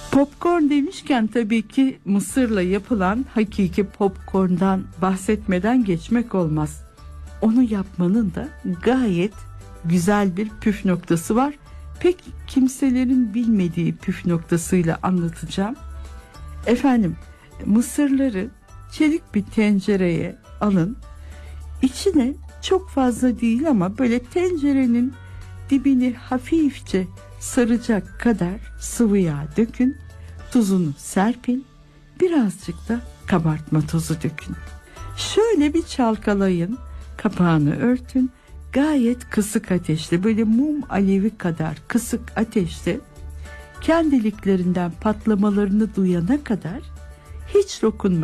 Popcorn demişken tabii ki mısırla yapılan hakiki popcorn'dan bahsetmeden geçmek olmaz. Onu yapmanın da gayet güzel bir püf noktası var. Pek kimselerin bilmediği püf noktasıyla anlatacağım. Efendim, mısırları çelik bir tencereye alın. İçine çok fazla değil ama böyle tencerenin dibini hafifçe saracak kadar sıvı yağ dökün. Tuzunu serpin. Birazcık da kabartma tozu dökün. Şöyle bir çalkalayın. Kapağını örtün. Gayet kısık ateşte, böyle mum alevi kadar kısık ateşte, kendiliklerinden patlamalarını duyana kadar hiç dokunmayın.